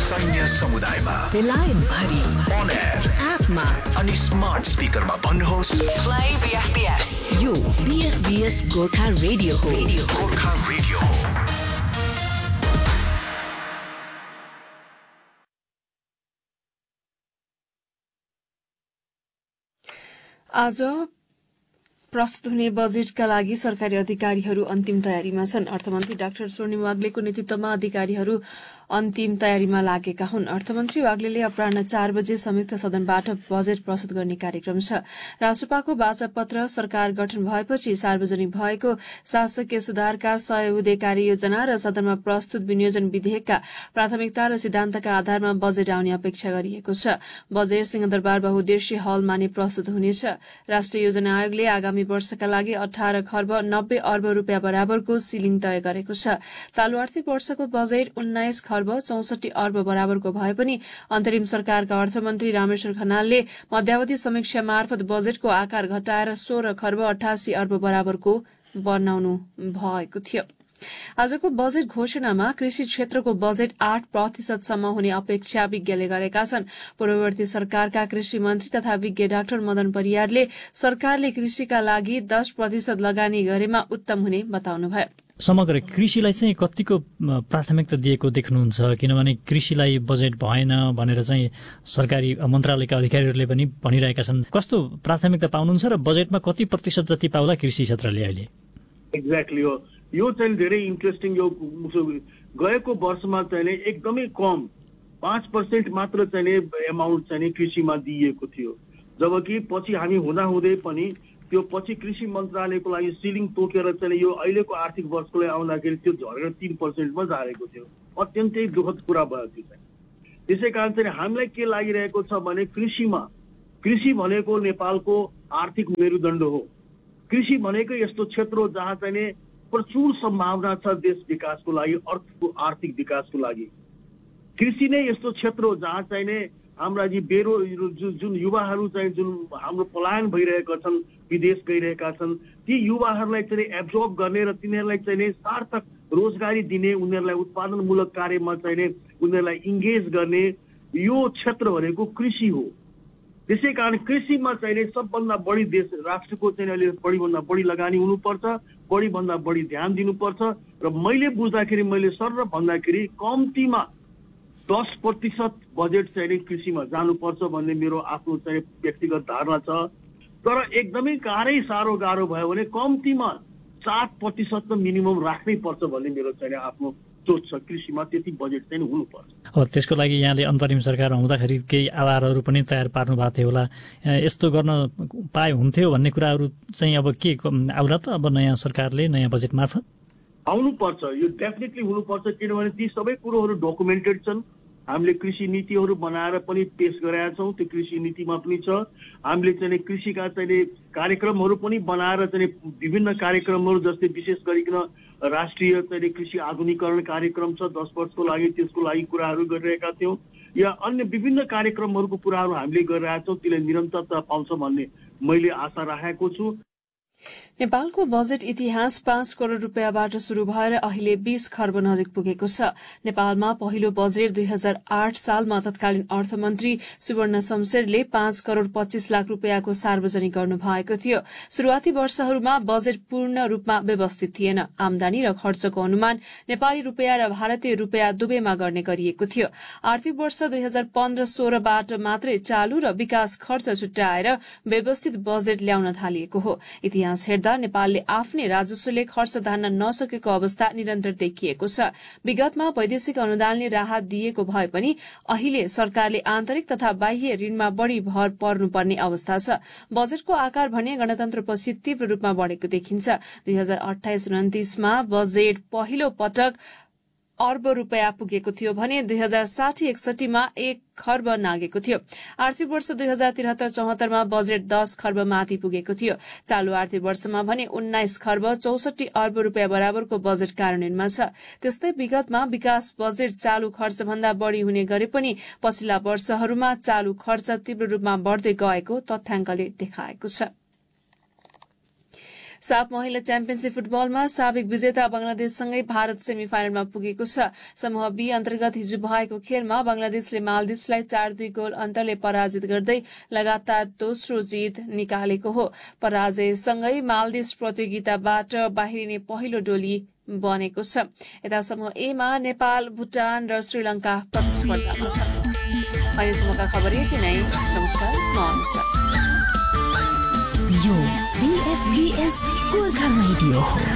सैन्य समुदायमा बेलायत भरि on air एपमा अनि स्मार्ट स्पिकरमा भन्नुहोस् प्ले बीएफबीएस। यो बीएफबीएस गोर्खा रेडियो हो। गोर्खा रेडियो हो। आज प्रस्तुत हुने बजेटका लागि सरकारी अधिकारीहरू अन्तिम तयारीमा छन्। अर्थमन्त्री डाक्टर स्वर्णिम वाग्लेको नेतृत्वमा अधिकारीहरू अन्तिम तयारीमा लागेका हुन्। अर्थमन्त्री वाग्लेले अपराह्न 4 बजे संयुक्त सदनबाट बजेट प्रस्तुत गर्ने कार्यक्रम छ। राष्ट्रपाको वाचापत्र सरकार गठन भएपछि सार्वजनिक भएको शासकीय सुधारका 100 उद्देश्यकारी योजना र सदनमा प्रस्तुत विनियोजन विधेयकका प्राथमिकता र सिद्धान्तका आधारमा बजेट आउने अपेक्षा गरिएको छ। बजेट सिंहदरबार बहुउद्देश्य हलमा नै प्रस्तुत हुनेछ। राष्ट्रिय योजना आयोगले आगामी वर्षका लागि 18 खर्ब 90 अर्ब रूपियाँ बराबरको सिलिङ तय गरेको छ। चालू आर्थिक वर्षको बजेट 19 खर्ब 64 अर्ब बराबरको भए पनि अन्तरिम सरकारका अर्थमन्त्री रामेश्वर खनालले मध्यावधि समीक्षा मार्फत बजेटको आकार घटाएर 16 खर्ब 88 अर्ब बराबरको बनाउनु भएको थियो। आजको बजेट घोषणामा कृषि क्षेत्रको बजेट 8% सम्म हुने अपेक्षा विज्ञले गरेका छन्। पूर्ववर्ती सरकारका कृषि मन्त्री तथा विज्ञ डाक्टर मदन परियारले सरकारले कृषिका लागि 10% लगानी गरेमा उत्तम हुने बताउनुभयो। समग्र कृषिलाई चाहिँ कतिको प्राथमिकता दिएको देख्नुहुन्छ? किनभने कृषिलाई बजेट भएन भनेर चाहिँ सरकारी मन्त्रालयका अधिकारीहरूले पनि भनिरहेका छन्। कस्तो प्राथमिकता पाउनुहुन्छ र बजेटमा कति प्रतिशत जति पाउला कृषि क्षेत्रले अहिले? एक्ज्याक्टली हो। यो चाहिँ धेरै इन्ट्रेस्टिङ। यो गएको वर्षमा चाहिँ एकदमै कम 5% मात्र चाहिँ एमाउन्ट चाहिँ कृषिमा दिइएको थियो, जबकि पछि हामी हुँदाहुँदै पनि त्यो पछि कृषि मन्त्रालयको लागि सिलिङ तोकेर चाहिँ यो अहिलेको आर्थिक वर्षको लागि आउँदाखेरि त्यो झरेर 3%मा झारेको थियो। अत्यन्तै दुःखद कुरा भयो त्यो चाहिँ। त्यसै कारण चाहिँ हामीलाई के लागिरहेको छ भने कृषि भनेको नेपालको आर्थिक मेरुदण्ड हो। कृषि भनेको यस्तो क्षेत्र हो जहाँ चाहिँ प्रचुर सम्भावना छ देश विकासको लागि, अर्थको आर्थिक विकासको लागि। कृषि नै यस्तो क्षेत्र हो जहाँ चाहिँ हाम्रा जुन युवाहरू चाहिँ जुन हाम्रो पलायन भइरहेका छन्, विदेश गइरहेका छन्, ती युवाहरूलाई चाहिँ एब्जर्ब गर्ने र तिनीहरूलाई चाहिँ सार्थक रोजगारी दिने, उनीहरूलाई उत्पादनमूलक कार्यमा चाहिँ उनीहरूलाई इङ्गेज गर्ने यो क्षेत्र भनेको कृषि हो। त्यसै कारण कृषिमा चाहिँ सबभन्दा बढी देश राष्ट्रको चाहिँ अहिले बढीभन्दा बढी लगानी हुनुपर्छ, बढीभन्दा बढी ध्यान दिनुपर्छ। र मैले बुझ्दाखेरि मैले सर भन्दाखेरि कम्तीमा 10% बजेट चाहिँ कृषिमा जानुपर्छ भन्ने मेरो आफ्नो चाहिँ व्यक्तिगत धारणा छ। तर एकदमै साह्रो गाह्रो भयो भने कम्तीमा 7% त मिनिमम राख्नै पर्छ भन्ने मेरो चाहिँ आफ्नो सोच छ। कृषिमा त्यति बजेट चाहिँ हुनुपर्छ। अब त्यसको लागि यहाँले अन्तरिम सरकार आउँदाखेरि केही आधारहरू पनि तयार पार्नु भएको थियो होला, यस्तो गर्न पाए हुन्थ्यो भन्ने कुराहरू चाहिँ अब के आउला त? अब नयाँ सरकारले नयाँ बजेट मार्फत आउनुपर्छ। यो डेफिनेटली हुनुपर्छ, किनभने ती सबै कुरोहरू डकुमेन्टेड छन्। हामीले कृषि नीतिहरू बनाएर पनि पेश गरेका छौँ, त्यो कृषि नीतिमा पनि छ। हामीले चाहिँ कृषिका चाहिँ कार्यक्रमहरू पनि बनाएर चाहिँ विभिन्न कार्यक्रमहरू, जस्तै विशेष गरिकन राष्ट्रिय चाहिँ कृषि आधुनिकीकरण कार्यक्रम छ 10 वर्षको लागि, त्यसको लागि कुराहरू गरिरहेका थियौँ। या अन्य विभिन्न कार्यक्रमहरूको कुराहरू हामीले गरिरहेका छौँ। त्यसले निरन्तरता पाउँछ भन्ने मैले आशा राखेको छु। नेपालको बजेट इतिहास 5 करोड़ रूपियाँबाट शुरू भएर अहिले 20 खर्ब नजिक पुगेको छ। नेपालमा पहिलो बजेट 2008 सालमा तत्कालीन अर्थमन्त्री सुवर्ण शमशेरले 5 करोड़ 25 लाख रूपियाँको सार्वजनिक गर्नु भएको थियो। शुरूआती वर्षहरूमा बजेट पूर्ण रूपमा व्यवस्थित थिएन। आमदानी र खर्चको अनुमान नेपाली रूपियाँ र भारतीय रूपियाँ दुवैमा गर्ने गरिएको थियो। आर्थिक वर्ष 2015-16 बाट मात्रै चालू र विकास खर्च छुट्याएर व्यवस्थित बजेट ल्याउन थालिएको हो। इतिहास हेर्दा नेपालले आफ्नै राजस्वले खर्च धान्न नसकेको अवस्था निरन्तर देखिएको छ। विगतमा वैदेशिक अनुदानले राहत दिएको भए पनि अहिले सरकारले आन्तरिक तथा बाह्य ऋणमा बढ़ी भर पर्नुपर्ने अवस्था छ। बजेटको आकार भने गणतन्त्रपछि तीव्र रूपमा बढ़ेको देखिन्छ। 2028-29 मा बजेट पहिलो पटक अर्ब रूपियाँ पुगेको थियो भने 2060-61 मा 1 खर्ब नागेको थियो। आर्थिक वर्ष 2073-74 मा बजेट 10 खर्ब माथि पुगेको थियो। चालू आर्थिक वर्षमा भने 19 खर्ब 64 अर्ब रूपियाँ बराबरको बजेट कार्यान्वयनमा छ। त्यस्तै विगतमा विकास बजेट चालू खर्च भन्दा बढ़ी हुने गरे पनि पछिल्ला वर्षहरूमा चालू खर्च तीव्र रूपमा बढ़दै गएको तथ्याङ्कले देखाएको छ। साफ महिला च्याम्पियनशिप फुटबलमा साबिक विजेता बंगलादेशसँगै भारत सेमी फाइनलमा पुगेको छ। समूह बी अन्तर्गत हिजो भएको खेलमा बंगलादेशले मालदिप्सलाई 4-2 गोल अन्तरले पराजित गर्दै लगातार दोस्रो जित निकालेको हो। पराजयसँगै मालदिप्स प्रतियोगिताबाट बाहिरिने पहिलो टोली बनेको छ। यता समूह ए मा नेपाल, भुटान र श्रीलंका प्रतिस्पर्धामा छन्। अहिलेसम्मका खबर यति नै। नमस्कार, म अनुषा। यो BFBS गोर्खा रेडियो हो।